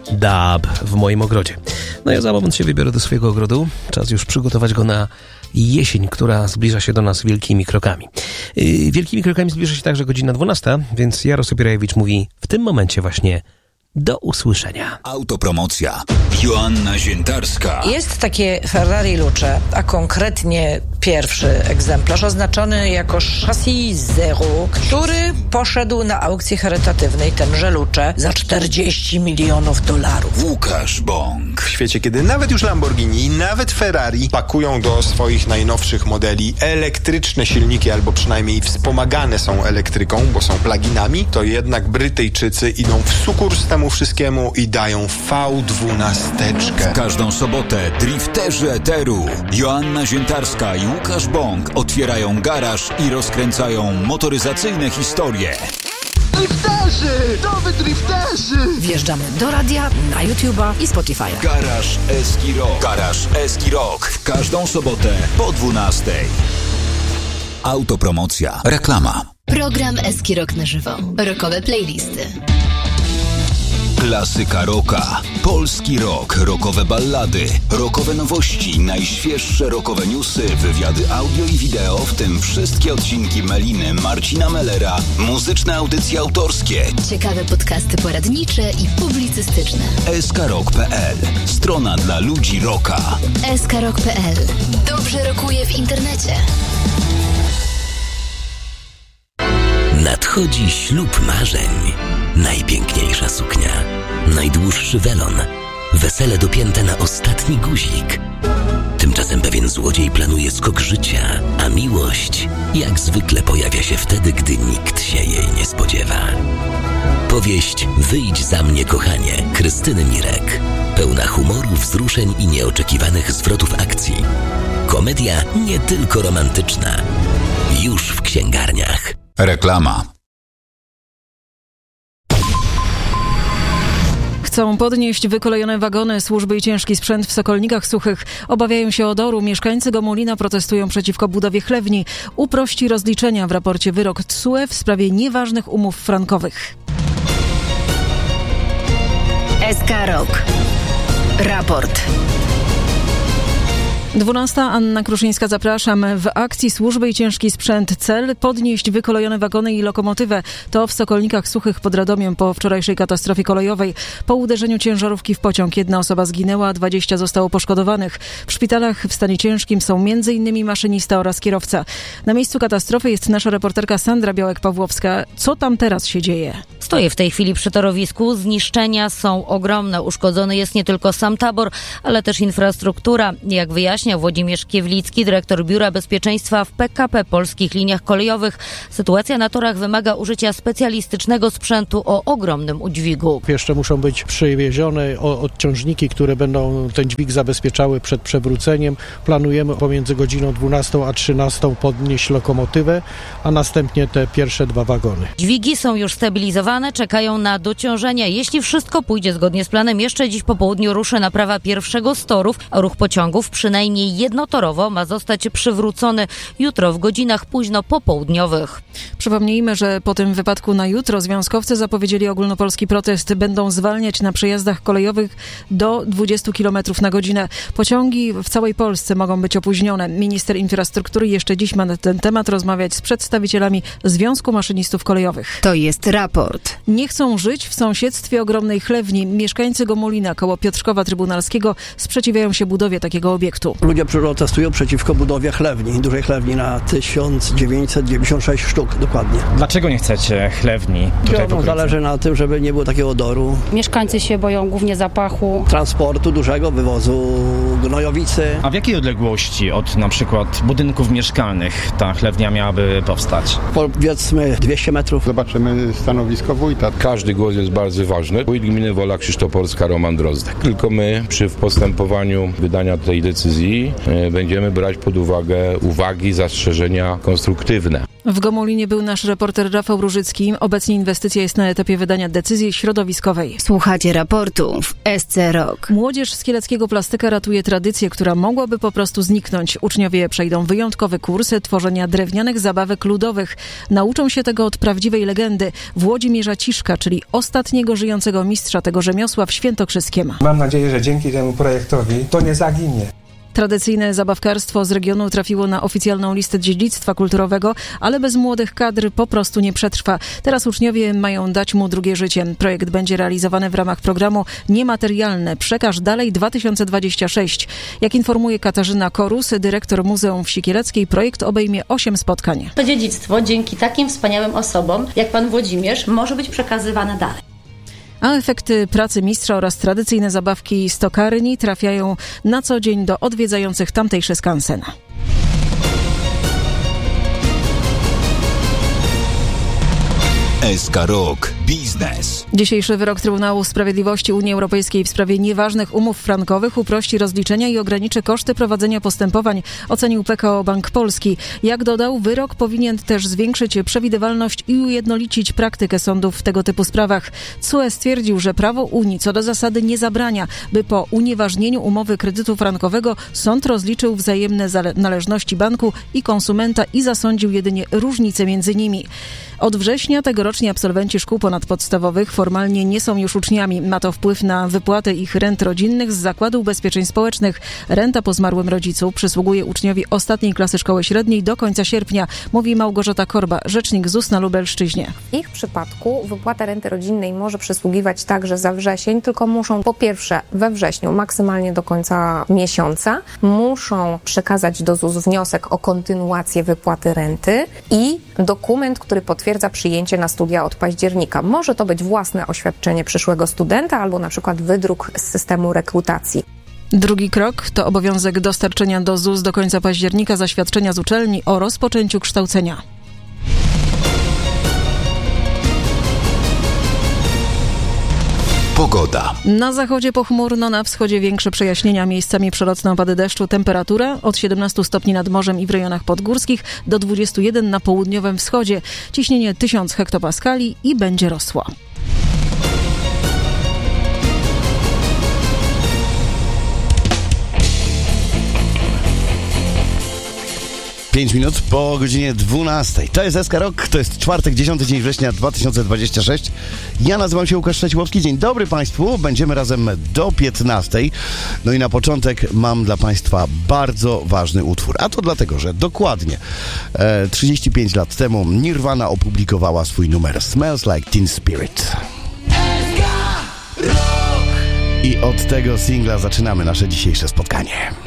Dub w moim ogrodzie. No ja za moment się wybiorę do swojego ogrodu. Czas już przygotować go na jesień, która zbliża się do nas wielkimi krokami. Wielkimi krokami zbliża się także godzina 12, więc Jarosław Jurajewicz mówi w tym momencie właśnie do usłyszenia. Autopromocja. Joanna Ziętarska. Jest takie Ferrari Luce, a konkretnie pierwszy egzemplarz oznaczony jako chassis zero, który poszedł na aukcji charytatywnej, tenże Luce, za $40 milionów. Łukasz Bąk. W świecie, kiedy nawet już Lamborghini i nawet Ferrari pakują do swoich najnowszych modeli elektryczne silniki, albo przynajmniej wspomagane są elektryką, bo są pluginami, to jednak Brytyjczycy idą w sukurs temu wszystkiemu i dają V12. W każdą sobotę drifterzy eteru Joanna Ziętarska i Łukasz Bąk otwierają garaż i rozkręcają motoryzacyjne historie. Drifterzy! Nowy drifterzy! Wjeżdżamy do radia, na YouTube'a i Spotify'a. Garaż Eski Rock. Garaż Eski Rock. W każdą sobotę po 12:00. Autopromocja. Reklama. Program Eski Rock na żywo. Rockowe playlisty. Klasyka rocka, polski rock, rockowe ballady, rockowe nowości, najświeższe rockowe newsy, wywiady audio i wideo, w tym wszystkie odcinki Meliny, Marcina Mellera, muzyczne audycje autorskie. Ciekawe podcasty poradnicze i publicystyczne. SKRock.pl. Strona dla ludzi rocka. SKRock.pl. Dobrze rockuje w internecie. Nadchodzi ślub marzeń. Najpiękniejsza suknia, najdłuższy welon, wesele dopięte na ostatni guzik. Tymczasem pewien złodziej planuje skok życia, a miłość jak zwykle pojawia się wtedy, gdy nikt się jej nie spodziewa. Powieść Wyjdź za mnie, kochanie, Krystyny Mirek. Pełna humoru, wzruszeń i nieoczekiwanych zwrotów akcji. Komedia nie tylko romantyczna. Już w księgarniach. Reklama. Chcą podnieść wykolejone wagony, służby i ciężki sprzęt w Sokolnikach Suchych. Obawiają się odoru. Mieszkańcy Gomulina protestują przeciwko budowie chlewni. Uprości rozliczenia w raporcie wyrok TSUE w sprawie nieważnych umów frankowych. SK Rock. Raport. 12. Anna Kruszyńska, zapraszam. W akcji Służby i ciężki sprzęt cel podnieść wykolejone wagony i lokomotywę. To w Sokolnikach Suchych pod Radomiem po wczorajszej katastrofie kolejowej. Po uderzeniu ciężarówki w pociąg 1 osoba zginęła, 20 zostało poszkodowanych. W szpitalach w stanie ciężkim są m.in. maszynista oraz kierowca. Na miejscu katastrofy jest nasza reporterka Sandra Białek-Pawłowska. Co tam teraz się dzieje? Stoję w tej chwili przy torowisku. Zniszczenia są ogromne. Uszkodzony jest nie tylko sam tabor, ale też infrastruktura. Jak wyjaśnia Włodzimierz Kiewlicki, dyrektor Biura Bezpieczeństwa w PKP Polskich Liniach Kolejowych, sytuacja na torach wymaga użycia specjalistycznego sprzętu o ogromnym udźwigu. Jeszcze muszą być przywiezione odciążniki, które będą ten dźwig zabezpieczały przed przewróceniem. Planujemy pomiędzy godziną 12 a 13 podnieść lokomotywę, a następnie te pierwsze 2 wagony. Dźwigi są już stabilizowane, czekają na dociążenia. Jeśli wszystko pójdzie zgodnie z planem, jeszcze dziś po południu ruszy naprawa pierwszego z torów, a ruch pociągów przynajmniej jednotorowo ma zostać przywrócony jutro w godzinach późno popołudniowych. Przypomnijmy, że po tym wypadku na jutro związkowcy zapowiedzieli ogólnopolski protest. Będą zwalniać na przejazdach kolejowych do 20 km na godzinę. Pociągi w całej Polsce mogą być opóźnione. Minister infrastruktury jeszcze dziś ma na ten temat rozmawiać z przedstawicielami Związku Maszynistów Kolejowych. To jest raport. Nie chcą żyć w sąsiedztwie ogromnej chlewni. Mieszkańcy Gomulina koło Piotrkowa Trybunalskiego sprzeciwiają się budowie takiego obiektu. Ludzie protestują przeciwko budowie chlewni, dużej chlewni na 1996 sztuk dokładnie. Dlaczego nie chcecie chlewni tutaj w okolicy? Zależy na tym, żeby nie było takiego odoru. Mieszkańcy się boją głównie zapachu. Transportu dużego, wywozu gnojowicy. A w jakiej odległości od na przykład budynków mieszkalnych ta chlewnia miałaby powstać? Powiedzmy 200 metrów. Zobaczymy stanowisko wójta. Każdy głos jest bardzo ważny. Wójt gminy Wola Krzysztoporska Roman Drozdek. Tylko my przy postępowaniu wydania tej decyzji decyzji będziemy brać pod uwagę uwagi, zastrzeżenia konstruktywne. W Gomulinie był nasz reporter Rafał Różycki. Obecnie inwestycja jest na etapie wydania decyzji środowiskowej. Słuchacie raportu w SC Rock. Młodzież z Kieleckiego Plastyka ratuje tradycję, która mogłaby po prostu zniknąć. Uczniowie przejdą wyjątkowe kursy tworzenia drewnianych zabawek ludowych. Nauczą się tego od prawdziwej legendy Włodzimierza Ciszka, czyli ostatniego żyjącego mistrza tego rzemiosła w Świętokrzyskiem. Mam nadzieję, że dzięki temu projektowi to nie zaginie. Tradycyjne zabawkarstwo z regionu trafiło na oficjalną listę dziedzictwa kulturowego, ale bez młodych kadr po prostu nie przetrwa. Teraz uczniowie mają dać mu drugie życie. Projekt będzie realizowany w ramach programu Niematerialne. Przekaż dalej 2026. Jak informuje Katarzyna Korus, dyrektor Muzeum Wsi Kieleckiej, projekt obejmie 8 spotkań. To dziedzictwo dzięki takim wspaniałym osobom jak pan Włodzimierz może być przekazywane dalej. A efekty pracy mistrza oraz tradycyjne zabawki z tokarni trafiają na co dzień do odwiedzających tamtejszy skansen. SK Rock Biznes. Dzisiejszy wyrok Trybunału Sprawiedliwości Unii Europejskiej w sprawie nieważnych umów frankowych uprości rozliczenia i ograniczy koszty prowadzenia postępowań, ocenił PKO Bank Polski. Jak dodał, wyrok powinien też zwiększyć przewidywalność i ujednolicić praktykę sądów w tego typu sprawach. TSUE stwierdził, że prawo Unii co do zasady nie zabrania, by po unieważnieniu umowy kredytu frankowego sąd rozliczył wzajemne należności banku i konsumenta i zasądził jedynie różnice między nimi. Od września tegorocznie absolwenci szkół ponadpodstawowych formalnie nie są już uczniami. Ma to wpływ na wypłatę ich rent rodzinnych z Zakładu Ubezpieczeń Społecznych. Renta po zmarłym rodzicu przysługuje uczniowi ostatniej klasy szkoły średniej do końca sierpnia, mówi Małgorzata Korba, rzecznik ZUS na Lubelszczyźnie. W ich przypadku wypłata renty rodzinnej może przysługiwać także za wrzesień, tylko muszą po pierwsze we wrześniu, maksymalnie do końca miesiąca, muszą przekazać do ZUS wniosek o kontynuację wypłaty renty i dokument, który potwierdza przyjęcie na studia od października. Może to być własne oświadczenie przyszłego studenta albo na przykład wydruk z systemu rekrutacji. Drugi krok to obowiązek dostarczenia do ZUS do końca października zaświadczenia z uczelni o rozpoczęciu kształcenia. Pogoda. Na zachodzie pochmurno, na wschodzie większe przejaśnienia, miejscami przelotne opady deszczu. Temperatura od 17 stopni nad morzem i w rejonach podgórskich do 21 na południowym wschodzie. Ciśnienie 1000 hektopaskali i będzie rosło. Pięć minut po godzinie 12. To jest SK Rock, to jest czwartek, 10 dzień września 2026. Ja nazywam się Łukasz Szczeciłowski. Dzień dobry Państwu, będziemy razem do 15. No i na początek mam dla Państwa bardzo ważny utwór. A to dlatego, że dokładnie 35 lat temu Nirvana opublikowała swój numer Smells Like Teen Spirit. I od tego singla zaczynamy nasze dzisiejsze spotkanie.